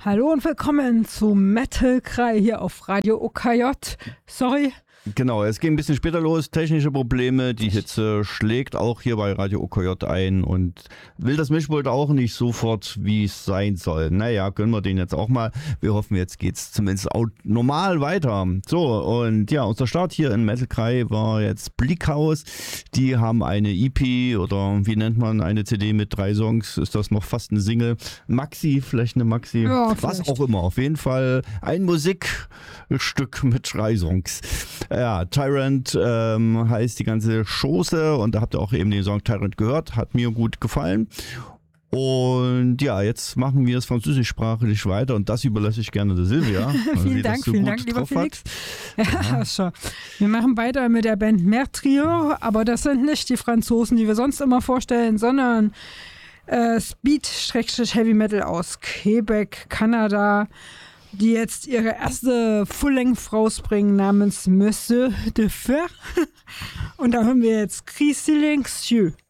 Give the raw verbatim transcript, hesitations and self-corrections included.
Hallo und willkommen zu Metal Cry hier auf Radio O K J. Sorry. Genau, es ging ein bisschen später los, technische Probleme, die Hitze schlägt auch hier bei Radio O K J ein und will das Mischpult auch nicht sofort, wie es sein soll. Naja, gönnen wir den jetzt auch mal. Wir hoffen, jetzt geht's zumindest auch normal weiter. So, und ja, unser Start hier in Metal Cry war jetzt Bleakhouse. Die haben eine E P oder wie nennt man eine C D mit drei Songs? Ist das noch fast eine Single? Maxi, vielleicht eine Maxi? Ja, was vielleicht. auch immer. Auf jeden Fall ein Musikstück mit drei Songs. Ja, Tyrant ähm, heißt die ganze Chose und da habt ihr auch eben den Song Tyrant gehört, hat mir gut gefallen. Und ja, jetzt machen wir es französischsprachig weiter und das überlasse ich gerne der Silvia. Vielen Dank, so vielen Dank, lieber Felix. Ja, ja. Schon. Wir machen weiter mit der Band Meurtrier, aber das sind nicht die Franzosen, die wir sonst immer vorstellen, sondern äh, Speed-Heavy Metal aus Quebec, Kanada, die jetzt ihre erste Full-Length rausbringen namens Monsieur de Fer. Und da haben wir jetzt Cris Silencieux.